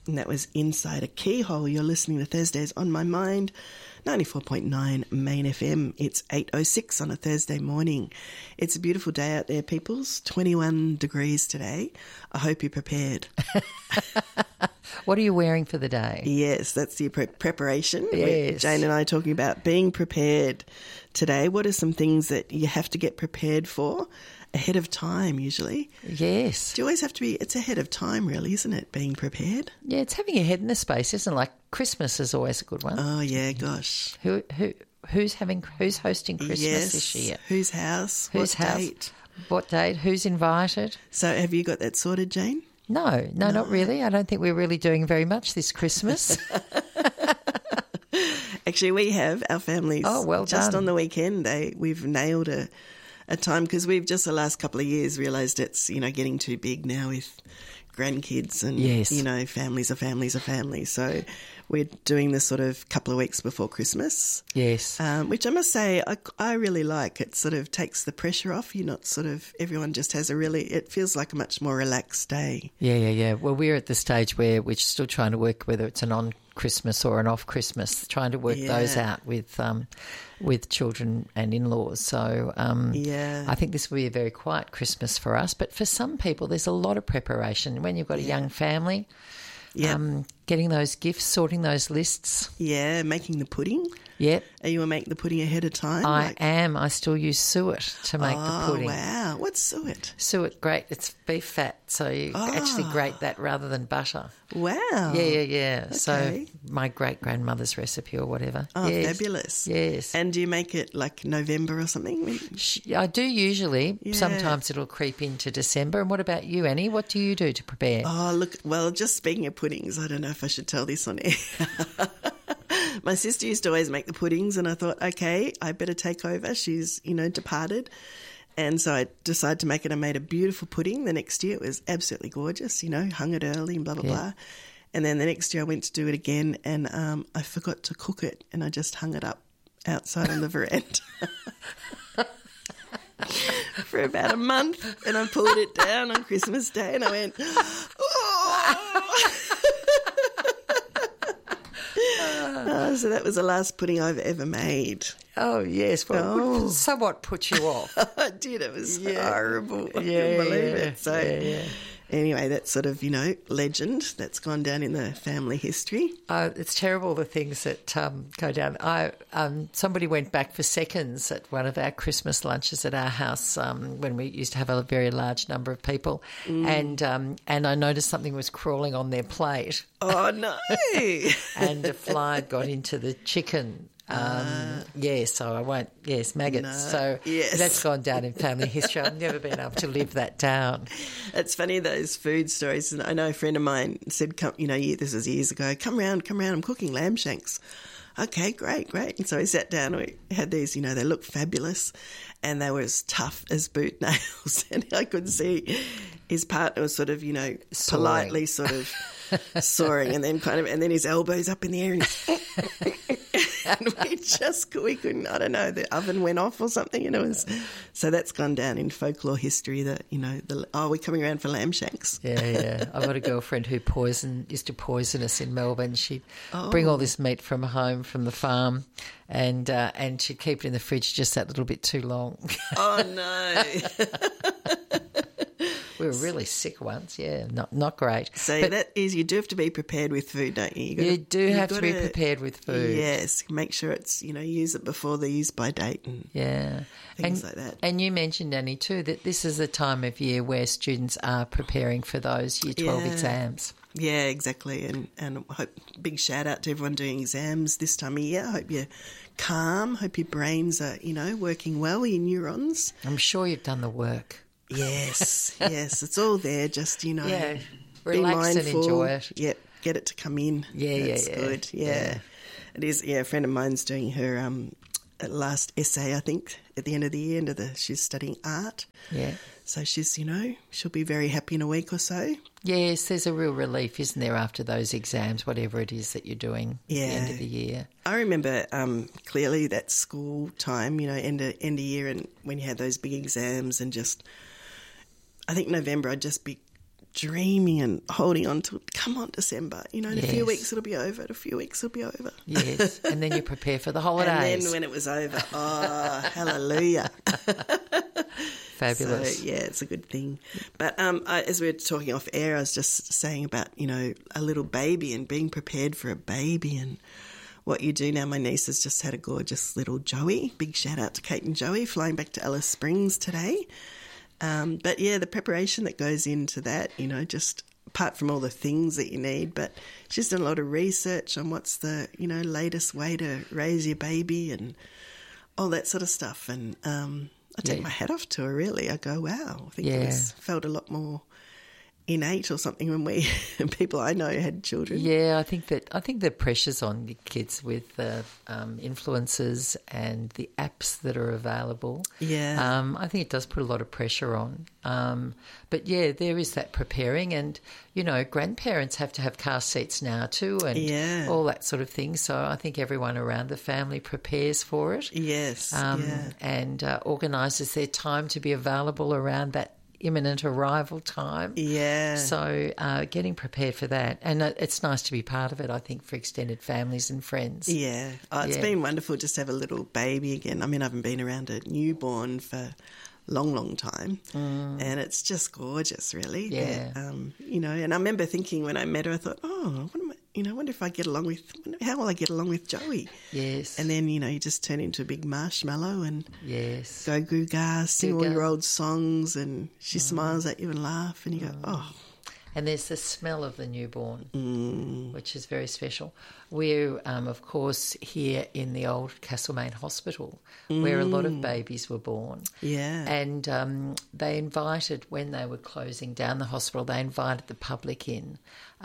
And that was Inside a Keyhole. You're listening to Thursdays on My Mind, 94.9 Main FM. It's 8:06 on a Thursday morning. It's a beautiful day out there, peoples. 21 degrees today. I hope you're prepared. What are you wearing for the day? Yes, that's the preparation. Yes. Jane and I are talking about being prepared today. What are some things that you have to get prepared for ahead of time usually? Yes. Do you always have to be, it's ahead of time really, isn't it, being prepared? Yeah, it's having your head in the space, isn't it? Like Christmas is always a good one. Oh, yeah, gosh. Who's hosting Christmas this year? Whose house? Whose what house? date? What date? Who's invited? So have you got that sorted, Jane? No, not really. I don't think we're really doing very much this Christmas. Actually, we have, our families. Oh, well just done. on the weekend, we've nailed a time because we've just the last couple of years realised it's, getting too big now with grandkids and, Yes. families are families are families. So we're doing this sort of couple of weeks before Christmas. Yes. Which I must say I really like. It sort of takes the pressure off. You're not sort of, everyone just has it feels like a much more relaxed day. Yeah. Well, we're at the stage where we're still trying to work whether it's an on-Christmas or an off-Christmas, trying to work those out with children and in-laws. So I think this will be a very quiet Christmas for us. But for some people, there's a lot of preparation. When you've got a young family, getting those gifts, sorting those lists. Yeah, making the pudding. Yep. Are you making the pudding ahead of time? I am. I still use suet to make the pudding. Oh, wow. What's suet? Suet, great. It's beef fat, so you actually grate that rather than butter. Wow. Yeah. Okay. So my great-grandmother's recipe or whatever. Oh, yes. fabulous. Yes. And do you make it like November or something? I do usually. Yeah. Sometimes it'll creep into December. And what about you, Annie? What do you do to prepare? Oh, look, well, just speaking of puddings, I don't know if I should tell this on air. My sister used to always make the puddings and I thought, okay, I better take over. She's, departed. And so I decided to make it. I made a beautiful pudding the next year. It was absolutely gorgeous, hung it early and blah, blah, blah. And then the next year I went to do it again and I forgot to cook it and I just hung it up outside on the veranda for about a month. And I pulled it down on Christmas Day and I went, oh! So that was the last pudding I've ever made. Oh, yes. Well, it would somewhat put you off. I did. It was horrible. I couldn't believe it. So anyway, that sort of, legend that's gone down in the family history. It's terrible, the things that go down. Somebody went back for seconds at one of our Christmas lunches at our house when we used to have a very large number of people, and I noticed something was crawling on their plate. Oh, no. And a fly had got into the chicken. So I won't, maggots. No, so that's gone down in family history. I've never been able to live that down. It's funny, those food stories. And I know a friend of mine said, this was years ago, come round, I'm cooking lamb shanks. Okay, great. And so we sat down and we had these, they looked fabulous and they were as tough as boot nails. And I could see his partner was sort of, politely sort of soaring and then his elbows up in the air and we couldn't, I don't know, the oven went off or something and it was, so that's gone down in folklore history that, we're coming around for lamb shanks. Yeah. I've got a girlfriend who used to poison us in Melbourne. She'd bring all this meat from home, from the farm, and she'd keep it in the fridge just that little bit too long. Oh, no. We were really sick once, not great. So but that is, you do have to be prepared with food, don't you? You do have to be prepared with food. Yes, make sure it's, use it before the use-by date and things like that. And you mentioned, Annie, too, that this is the time of year where students are preparing for those Year 12 exams. Yeah, exactly. And I hope, big shout out to everyone doing exams this time of year. I hope you're calm, hope your brains are, working well, your neurons. I'm sure you've done the work. Yes, it's all there. Just, relax be mindful. and enjoy it. Yep, get it to come in. That's good. Yeah. It is. Yeah, a friend of mine's doing her last essay, I think, at the end of the year. She's studying art. Yeah. So she's, she'll be very happy in a week or so. Yes, there's a real relief, isn't there, after those exams, whatever it is that you're doing at the end of the year. I remember clearly that school time, end of year, and when you had those big exams and just, I think November I'd just be dreaming and holding on to come on, December, in a few weeks it'll be over, in a few weeks it'll be over. Yes, and then you prepare for the holidays. And then when it was over, hallelujah. Fabulous. So, it's a good thing. But as we were talking off air, I was just saying about, a little baby and being prepared for a baby and what you do now. My niece has just had a gorgeous little Joey. Big shout out to Kate and Joey, flying back to Alice Springs today. But the preparation that goes into that, just apart from all the things that you need, but she's done a lot of research on what's the, latest way to raise your baby and all that sort of stuff. And I take my hat off to her, really. I go, wow, I think it felt a lot more innate or something when we people I know had children. Yeah, I think the pressures on the kids with the influencers and the apps that are available. Yeah, I think it does put a lot of pressure on. But there is that preparing, and grandparents have to have car seats now too, and all that sort of thing. So I think everyone around the family prepares for it. Yes, and organises their time to be available around that imminent arrival time. Yeah. So getting prepared for that. And it's nice to be part of it, I think, for extended families and friends. Yeah. Oh, it's been wonderful just to have a little baby again. I mean, I haven't been around a newborn for long time, and it's just gorgeous, really. Yeah. And I remember thinking when I met her, I thought, I wonder if how will I get along with Joey? Yes. And then, you just turn into a big marshmallow and go goo-ga, sing all your old songs, and she smiles at you and laugh, and you go, oh. And there's the smell of the newborn, which is very special. We're, of course, here in the old Castlemaine Hospital, where a lot of babies were born. Yeah. And they invited, when they were closing down the hospital, they invited the public in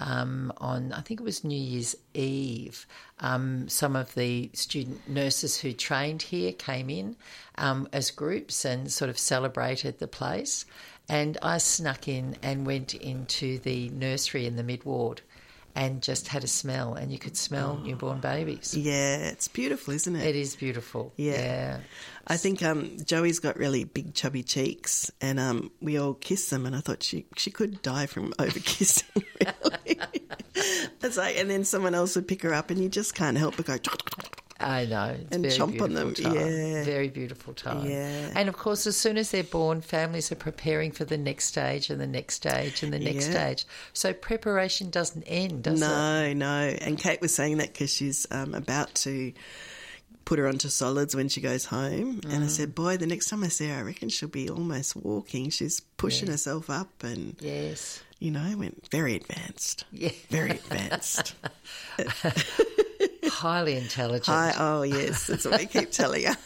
on, I think it was New Year's Eve. Some of the student nurses who trained here came in as groups and sort of celebrated the place. And I snuck in and went into the nursery in the mid-ward and just had a smell, and you could smell newborn babies. Yeah, it's beautiful, isn't it? It is beautiful, yeah. I think Joey's got really big chubby cheeks, and we all kiss them, and I thought she could die from over-kissing, really. It's like, and then someone else would pick her up, and you just can't help but go... I know. It's and very chomp on them. Time. Yeah. Very beautiful time. Yeah. And, of course, as soon as they're born, families are preparing for the next stage and the next stage and the next stage. So preparation doesn't end, does it? No. And Kate was saying that because she's about to put her onto solids when she goes home. And I said, boy, the next time I see her, I reckon she'll be almost walking. She's pushing herself up and... Yes. Went very advanced. Yeah. Very advanced. Highly intelligent. Oh, yes. That's what we keep telling her.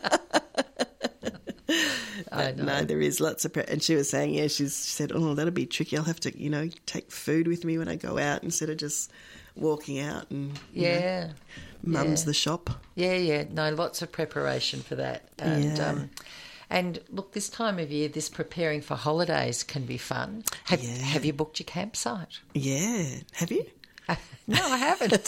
I know. No, there is lots of... And she was saying, she said, that'll be tricky. I'll have to, take food with me when I go out instead of just walking out and, mum's the shop. Yeah. No, lots of preparation for that. And, and look, this time of year, this preparing for holidays can be fun. Have you booked your campsite? Yeah. Have you? No, I haven't.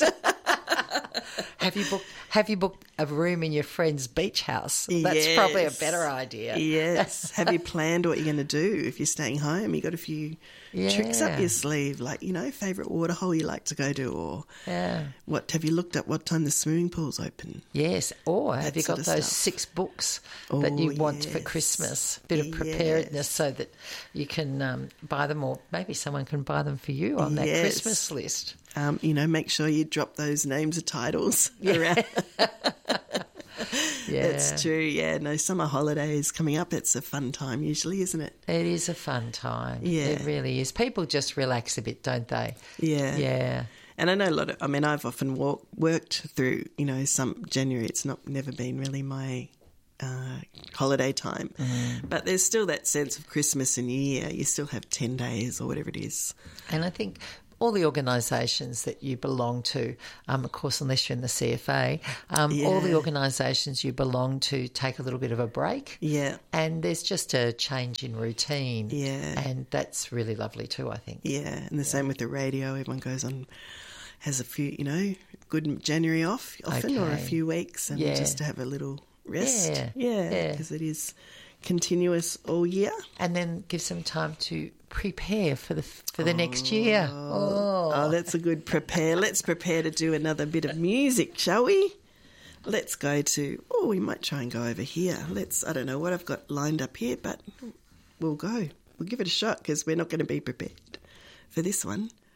Have you booked a room in your friend's beach house? That's probably a better idea. Yes. Have you planned what you're going to do if you're staying home? You got a few tricks up your sleeve, like, favourite waterhole you like to go to, or have you looked at what time the swimming pool's open? Yes. Or have you got those 6 books that you want for Christmas? Bit of preparedness so that you can buy them, or maybe someone can buy them for you on that Christmas list. Make sure you drop those names of titles around. Yeah. That's true, yeah. No, summer holidays coming up, it's a fun time usually, isn't it? It is a fun time. Yeah. It really is. People just relax a bit, don't they? Yeah. Yeah. And I know I've often worked through, some January. It's never been really my holiday time. But there's still that sense of Christmas and New Year. You still have 10 days or whatever it is. And I think all the organisations that you belong to, of course, unless you're in the CFA, all the organisations you belong to take a little bit of a break. Yeah. And there's just a change in routine. Yeah. And that's really lovely too, I think. Yeah. And the same with the radio. Everyone goes on, has a few, good January off often, or a few weeks, and just to have a little rest. Yeah. Because it is continuous all year. And then gives them time to prepare for the next year. Oh, that's a good prepare. Let's prepare to do another bit of music, shall we? Let's go to, we might try and go over here. I don't know what I've got lined up here, but we'll go. We'll give it a shot because we're not going to be prepared for this one.